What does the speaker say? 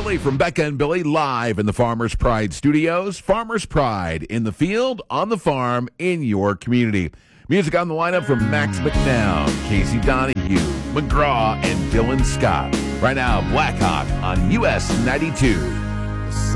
Billy from Becca and Billy live in the Farmers Pride Studios. Farmers Pride in the field, on the farm, in your community. Music on the lineup from Max McNown, Casey Donahue, McGraw, and Dylan Scott. Right now, Blackhawk on US 92.